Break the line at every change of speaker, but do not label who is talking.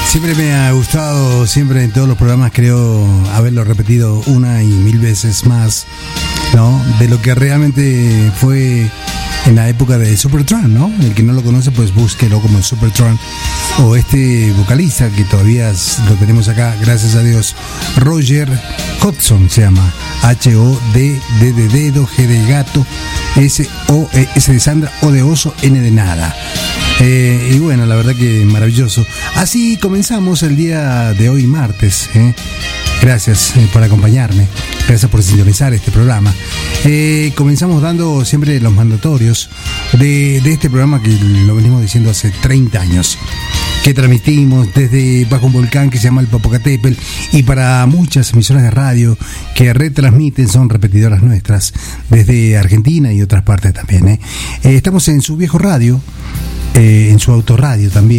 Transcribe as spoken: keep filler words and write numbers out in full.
Siempre me ha gustado, siempre en todos los programas creo haberlo repetido una y mil veces más, ¿no? De lo que realmente fue en la época de Supertramp, ¿no? El que no lo conoce, pues búsquelo como Supertramp. O este vocalista que todavía lo tenemos acá, gracias a Dios, Roger Hodgson se llama. H O D D de dedo, G de gato, S O S de Sandra, O de oso, N de nada. Eh, y bueno, la verdad que maravilloso. Así comenzamos el día de hoy, martes. ¿eh? Gracias eh, por acompañarme. Gracias por sintonizar este programa. Eh, comenzamos dando siempre los mandatorios de, de este programa que lo venimos diciendo hace treinta años. Que transmitimos desde bajo un volcán que se llama el Popocatépetl, y para muchas emisoras de radio que retransmiten, son repetidoras nuestras desde Argentina y otras partes también. ¿eh? Eh, estamos en su viejo radio, eh, en su autorradio también.